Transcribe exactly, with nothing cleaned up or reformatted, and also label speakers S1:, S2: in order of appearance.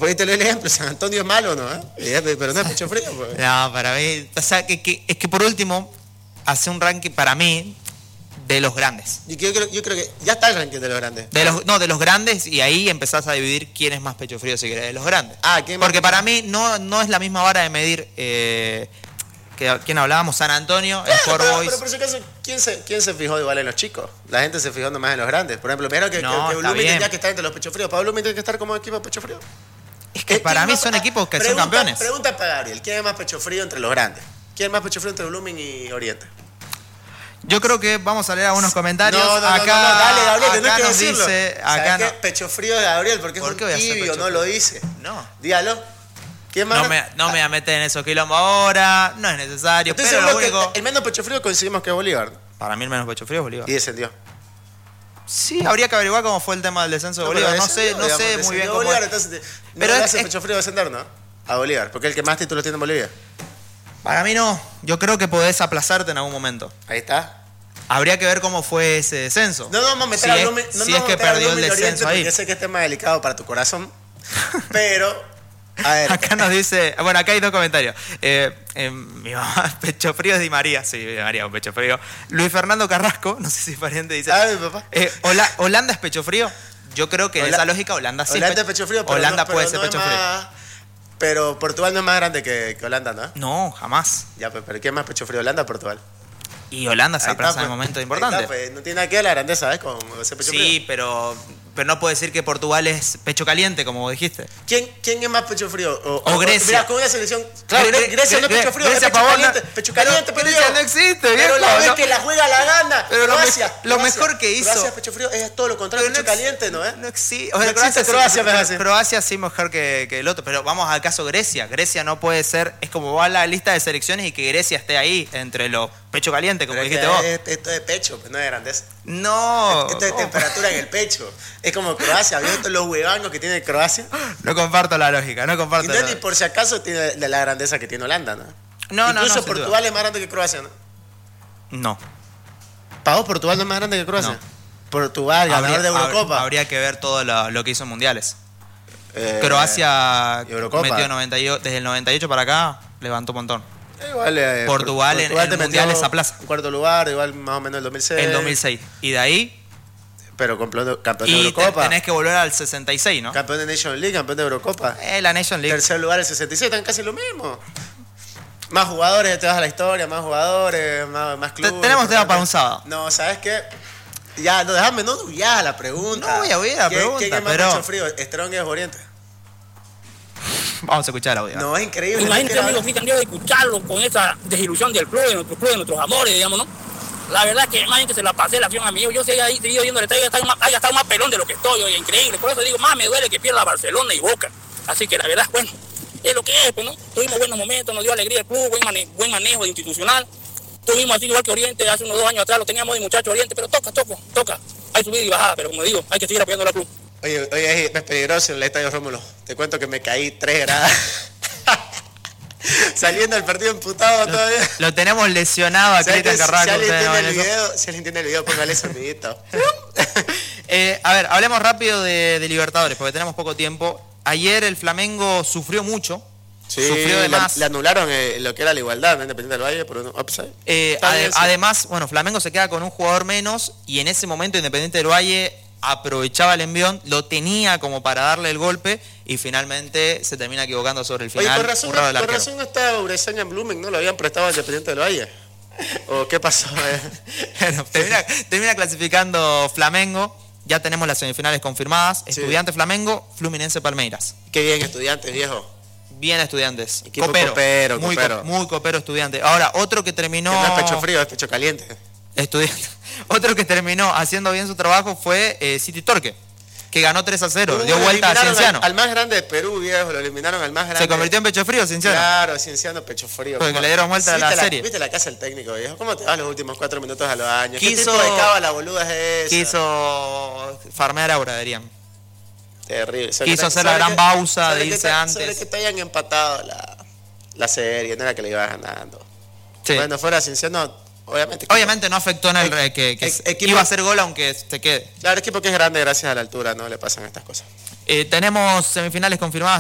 S1: Pues te lo el ejemplo, San Antonio es malo, ¿no? ¿Eh? Pero no es pecho frío, pues.
S2: No, para mí, o sea, que, que, es que por último, hace un ranking para mí de los grandes.
S1: Yo, yo, creo, yo creo que ya está el ranking de los grandes.
S2: De los, no, de los grandes, y ahí empezás a dividir quién es más pecho frío si querés, de los grandes.
S1: Ah, ¿quién más?
S2: Porque para mí no, no es la misma vara de medir, eh, que, ¿quién hablábamos? San Antonio, el Sport
S1: pero,
S2: Boys.
S1: pero por ese caso, ¿quién se, ¿quién se fijó igual en los chicos? La gente se fijó nomás en los grandes. Por ejemplo, mira que,
S2: no,
S1: que, que Blooming
S2: bien.
S1: tendría que estar entre los pechos fríos. ¿Para Blooming tiene que estar como equipo de pecho frío?
S2: Es que para mí son equipos que
S1: pregunta,
S2: son campeones.
S1: Pregunta para Gabriel, ¿quién es más pecho frío entre los grandes? ¿Quién es más pecho frío entre Blooming y Oriente?
S2: Yo creo que vamos a leer algunos comentarios.
S1: No, no,
S2: acá,
S1: no, no, no, dale, Gabriel,
S2: acá
S1: tenés que
S2: nos
S1: decirlo.
S2: dice, acá
S1: ¿Sabes
S2: no,
S1: qué? Pecho frío de Gabriel, porque es
S2: ¿Por
S1: un
S2: qué voy a hacer
S1: tibio,
S2: pecho
S1: no
S2: frío?
S1: lo dice.
S2: No.
S1: Dígalo. ¿Quién más?
S2: No me, no me voy a meter en esos quilombos ahora, no es necesario.
S1: Entonces,
S2: pero lo único...
S1: que el menos pecho frío coincidimos que es Bolívar.
S2: Para mí el menos pecho frío es Bolívar.
S1: Y descendió.
S2: Sí, habría que averiguar cómo fue el tema del descenso de
S1: No,
S2: Bolívar.
S1: pero
S2: No sé,
S1: descendió,
S2: no sé
S1: digamos,
S2: muy bien
S1: descendió
S2: cómo
S1: Bolívar,
S2: es.
S1: entonces, no
S2: Pero
S1: le
S2: es-
S1: hace
S2: es-
S1: pecho frío descender, ¿no? A Bolívar, porque es el que más títulos tiene en Bolivia.
S2: Para mí no. Yo creo que podés aplazarte en algún momento.
S1: Ahí está.
S2: Habría que ver cómo fue ese descenso.
S1: No, no vamos a meter
S2: si
S1: a
S2: es,
S1: Blooming, no,
S2: si
S1: no
S2: es
S1: vamos
S2: que
S1: a meter a
S2: perdió el
S1: Blooming
S2: descenso
S1: Oriente,
S2: ahí.
S1: porque sé que es tema delicado para tu corazón. Pero, a ver.
S2: Acá nos dice, bueno, acá hay dos comentarios. Eh, eh, mi mamá, pecho frío es Di María. Sí, Di María, un pecho frío. Luis Fernando Carrasco, no sé si es pariente, dice.
S1: Ah, mi papá.
S2: Eh, Hola- ¿Holanda es pecho frío? Yo creo que en
S1: Hola-
S2: esa lógica Holanda sí.
S1: Holanda
S2: pe-
S1: es pecho frío, pero
S2: Holanda
S1: no, pero
S2: puede
S1: no
S2: ser
S1: es
S2: pecho frío.
S1: más- Pero Portugal no es más grande que, que Holanda, ¿no?
S2: No, jamás.
S1: Ya, pues, pero ¿quién es más pecho frío? ¿Holanda o Portugal?
S2: Y Holanda se
S1: Ahí
S2: aplaza
S1: está,
S2: en
S1: pues.
S2: momentos
S1: Ahí
S2: importantes.
S1: está, pues, no tiene nada que ver la grandeza, ¿ves? Con ese pecho frío.
S2: Sí, pero, pero no puedo decir que Portugal es pecho caliente, como dijiste.
S1: ¿Quién, ¿Quién es más pecho frío?
S2: O Grecia.
S1: Mira, con una selección. Claro,
S2: Gre-
S1: Grecia no es
S2: Gre-
S1: pecho frío,
S2: Grecia,
S1: es pecho
S2: Pavón,
S1: caliente.
S2: no-
S1: Pecho caliente,
S2: pero
S1: pero
S2: Grecia
S1: yo-
S2: no existe,
S1: Pero
S2: viejo,
S1: la vez
S2: no.
S1: que la juega la gana.
S2: Pero lo
S1: Croacia,
S2: me- lo
S1: Croacia.
S2: mejor que hizo-
S1: Croacia es pecho frío, es todo lo contrario,
S2: Pero
S1: pecho
S2: no ex-
S1: caliente, ¿no es?
S2: No existe.
S1: No
S2: O sea,
S1: existe
S2: sí-
S1: Croacia, me
S2: pero-
S1: hace.
S2: Croacia sí mejor que, que el otro. Pero vamos al caso Grecia. Grecia no puede ser. Es como va la lista de selecciones y que Grecia esté ahí entre los pecho caliente, como
S1: Pero es
S2: dijiste
S1: que
S2: vos.
S1: es- Esto es pecho, pues no es grandeza.
S2: No.
S1: Esto es
S2: no.
S1: temperatura en el pecho. Es como Croacia, ¿viste todos los huevangos que tiene Croacia?
S2: No comparto la lógica, no
S1: Y
S2: comparto
S1: no
S2: la
S1: es ni por si acaso tiene de la grandeza que tiene Holanda, ¿no?
S2: No, no,
S1: Incluso
S2: no, sin
S1: Portugal es más grande que Croacia, ¿no?
S2: No.
S1: ¿Para vos Portugal no es más grande que Croacia?
S2: No.
S1: Portugal, ganador de
S2: Habría-
S1: Eurocopa.
S2: Habría que ver todo lo, lo que hizo en mundiales.
S1: Eh,
S2: Croacia
S1: Eurocopa.
S2: metió noventa y ocho, desde el noventa y ocho para acá, levantó un montón.
S1: Igual, eh,
S2: Portugal en-
S1: Portugal
S2: en
S1: te metió
S2: mundiales a plaza.
S1: En cuarto lugar, igual más o menos el dos mil seis.
S2: En dos mil seis. Y de ahí.
S1: Pero campeón, campeón de
S2: Y te-
S1: Eurocopa.
S2: tenés que volver al sesenta y seis, ¿no?
S1: Campeón de Nation League, campeón de Eurocopa.
S2: Eh, la Nation League.
S1: Tercer lugar el sesenta y seis, están casi lo mismo. Más jugadores, te vas a la historia, más jugadores, más, más clubes.
S2: tenemos tema para un sábado.
S1: No, ¿sabes qué? Ya, no, déjame, no, ya, la pregunta.
S2: No voy a oír la
S1: ¿Quién-
S2: pregunta,
S1: ¿Quién es más
S2: pero-
S1: pecho frío? ¿Strong es Oriente?
S2: Vamos a escuchar el audio.
S1: No, es increíble.
S3: Imagínate,
S1: no es que-
S3: amigos, Cristian, Dios, escucharlo con esa desilusión del club, de nuestro club, de nuestros amores, digamos, ¿no? La verdad que imagínate, se la pasé la acción a mí. Yo seguía ahí, seguido viendo el estadio, haya estado más, haya estado más pelón de lo que estoy hoy, increíble. Por eso digo, más me duele que pierda Barcelona y Boca. Así que la verdad, bueno, es lo que es, pues, ¿no? Tuvimos buenos momentos, nos dio alegría el club, buen, mane buen manejo institucional. Tuvimos así igual que Oriente, hace unos dos años atrás lo teníamos de muchacho Oriente, pero toca, toca, toca. Hay subida y bajada, pero como digo, hay que seguir apoyando al club.
S1: Oye, oye, es peligroso en el estadio Rómulo. Te cuento que me caí tres gradas. Saliendo del partido emputado todavía.
S2: Lo tenemos lesionado a
S1: ¿Sabes
S2: Cristian
S1: qué? Si
S2: Carrasco.
S1: alguien
S2: ustedes no
S1: tiene
S2: ven
S1: el
S2: eso.
S1: video, si alguien tiene el video, póngale ese amiguito.
S2: Eh, a ver, hablemos rápido de, de Libertadores, porque tenemos poco tiempo. Ayer el Flamengo sufrió mucho.
S1: Sí,
S2: sufrió de
S1: le,
S2: más.
S1: le anularon eh, lo que era la igualdad, ¿no? Independiente del Valle, por un upside.
S2: Eh,
S1: Está
S2: ade-
S1: bien, sí.
S2: además, bueno, Flamengo se queda con un jugador menos y en ese momento Independiente del Valle aprovechaba el envión, lo tenía como para darle el golpe y finalmente se termina equivocando sobre el
S1: Oye,
S2: final.
S1: con razón,
S2: Urrado del
S1: con
S2: arquero.
S1: razón está Ureseña en Blooming, ¿no? Lo habían prestado al Independiente del Valle. ¿O qué pasó? eh?
S2: Bueno, termina, termina clasificando Flamengo. Ya tenemos las semifinales confirmadas.
S1: Sí.
S2: Estudiante Flamengo, Fluminense Palmeiras.
S1: Qué bien, estudiantes, viejo.
S2: Bien Estudiantes.
S1: Equipo
S2: Copero.
S1: copero,
S2: muy,
S1: copero.
S2: co- muy copero Estudiante. Ahora, otro que terminó...
S1: Que no es pecho frío, es pecho caliente.
S2: Estudiante. Otro que terminó haciendo bien su trabajo fue eh, City Torque, que ganó tres a cero.
S1: Uh,
S2: dio
S1: lo
S2: vuelta a
S1: eliminaron
S2: Cienciano.
S1: Al, al más grande de Perú, viejo. Lo eliminaron al más grande.
S2: Se convirtió en pecho frío, Cienciano.
S1: Claro, Cienciano, pecho frío.
S2: Porque
S1: ¿Cómo?
S2: le dieron vuelta a la
S1: ¿Viste
S2: serie?
S1: ¿Viste la casa del técnico, viejo? ¿Cómo te vas los últimos cuatro minutos a los años? ¿Qué
S2: Quiso-
S1: tipo de cábala boluda es esa?
S2: Quiso farmear aura, dirían.
S1: Terrible. Sobre
S2: Quiso
S1: que-
S2: hacer la
S1: sobre
S2: gran
S1: que-
S2: pausa
S1: sobre
S2: de
S1: que
S2: irse
S1: te-
S2: antes.
S1: Sobre que te hayan empatado la, la serie, no era que le ibas ganando.
S2: Sí.
S1: Bueno, fuera Cienciano, obviamente. que-
S2: Obviamente no afectó en el
S1: Equ-
S2: re- que, que
S1: equ- equipo-
S2: iba a hacer gol aunque se quede.
S1: Claro, equipo que es grande gracias a la altura, no le pasan estas cosas.
S2: Eh, tenemos semifinales confirmadas